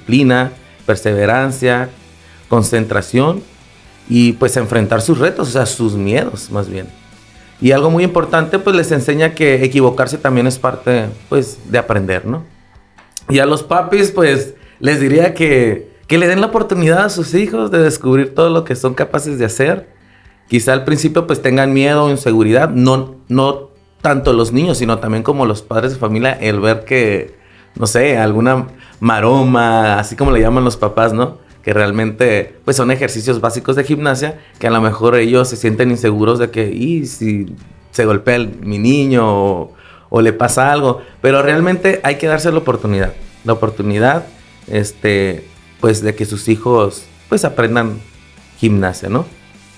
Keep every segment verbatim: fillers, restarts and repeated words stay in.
disciplina, perseverancia, concentración y pues enfrentar sus retos, o sea, sus miedos más bien. Y algo muy importante, pues les enseña que equivocarse también es parte, pues, de aprender, ¿no? Y a los papis, pues, les diría que, que le den la oportunidad a sus hijos de descubrir todo lo que son capaces de hacer. Quizá al principio, pues, tengan miedo o inseguridad, no, no tanto los niños, sino también como los padres de familia, el ver que, no sé, alguna maroma, así como le llaman los papás, ¿no? Que realmente pues son ejercicios básicos de gimnasia que a lo mejor ellos se sienten inseguros de que, y si se golpea el, mi niño o, o le pasa algo, pero realmente hay que darse la oportunidad, la oportunidad, este, pues de que sus hijos pues aprendan gimnasia, ¿no?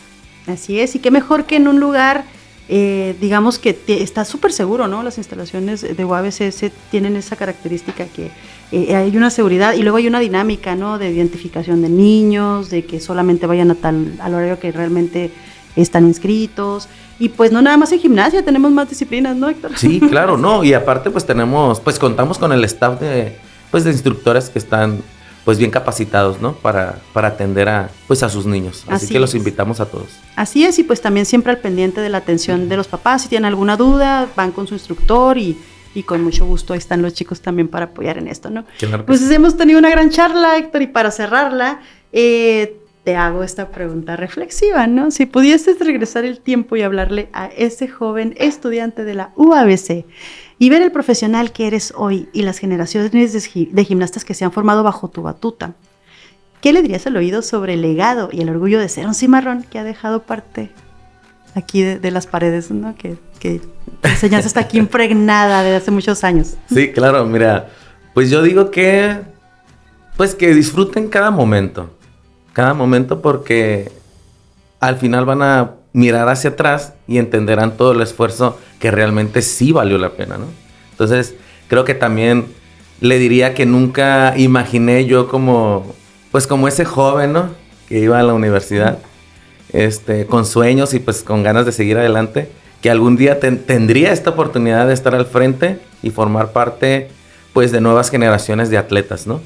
Así es, y qué mejor que en un lugar, eh, digamos que te, está súper seguro, ¿no? Las instalaciones de U A B C S tienen esa característica que Eh, hay una seguridad y luego hay una dinámica, ¿no? De identificación de niños, de que solamente vayan a tal, al horario que realmente están inscritos. Y pues no nada más en gimnasia, tenemos más disciplinas, ¿no, Héctor? Sí, claro, no. Y aparte pues tenemos, pues contamos con el staff de, pues de instructores que están pues bien capacitados, ¿no? Para, para atender a, pues a sus niños. Así, Así que es. Los invitamos a todos. Así es, y pues también siempre al pendiente de la atención uh-huh. de los papás. Si tienen alguna duda, van con su instructor y... y con mucho gusto ahí están los chicos también para apoyar en esto, ¿no? Claro. Pues sí. Hemos tenido una gran charla, Héctor, y para cerrarla, eh, te hago esta pregunta reflexiva, ¿no? Si pudieses regresar el tiempo y hablarle a ese joven estudiante de la U A B C y ver el profesional que eres hoy y las generaciones de, de gimnastas que se han formado bajo tu batuta, ¿qué le dirías al oído sobre el legado y el orgullo de ser un cimarrón que ha dejado parte aquí de, de las paredes, ¿no? Que, que la enseñanza está aquí impregnada desde hace muchos años. Sí, claro, mira, pues yo digo que, pues que disfruten cada momento, cada momento porque al final van a mirar hacia atrás y entenderán todo el esfuerzo que realmente sí valió la pena, ¿no? Entonces, creo que también le diría que nunca imaginé yo como, pues como ese joven, ¿no? Que iba a la universidad. Este, con sueños y pues con ganas de seguir adelante, que algún día ten, tendría esta oportunidad de estar al frente y formar parte pues de nuevas generaciones de atletas, ¿no?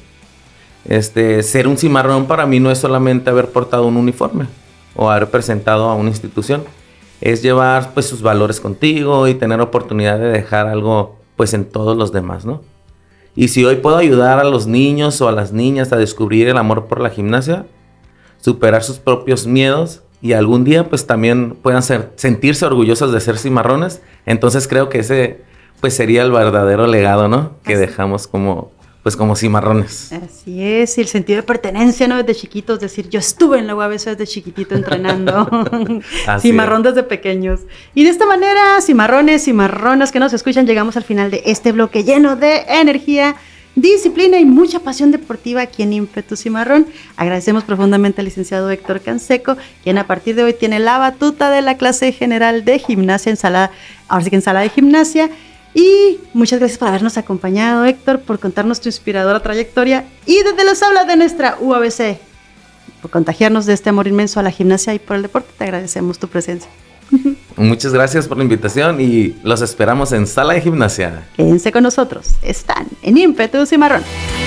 Este, ser un cimarrón para mí no es solamente haber portado un uniforme o haber representado a una institución, es llevar pues sus valores contigo y tener oportunidad de dejar algo pues en todos los demás, ¿no? Y si hoy puedo ayudar a los niños o a las niñas a descubrir el amor por la gimnasia, superar sus propios miedos y algún día pues también puedan ser, sentirse orgullosos de ser cimarrones, entonces creo que ese pues sería el verdadero legado, ¿no? Que Así. dejamos como, pues como cimarrones. Así es, y el sentido de pertenencia, ¿no? Desde chiquitos, decir, yo estuve en la U A B C desde chiquitito entrenando, cimarrón es. Desde pequeños. Y de esta manera, cimarrones, cimarronas que nos escuchan, llegamos al final de este bloque lleno de energía, disciplina y mucha pasión deportiva aquí en Ímpetu Cimarrón. Agradecemos profundamente al licenciado Héctor Canseco, quien a partir de hoy tiene la batuta de la clase general de gimnasia, en sala, ahora sí que en sala de gimnasia. Y muchas gracias por habernos acompañado, Héctor, por contarnos tu inspiradora trayectoria y desde los aulas de nuestra U A B C, por contagiarnos de este amor inmenso a la gimnasia y por el deporte. Te agradecemos tu presencia. Muchas gracias por la invitación y los esperamos en Sala de Gimnasia. Quédense con nosotros, están en Ímpetu Cimarrón.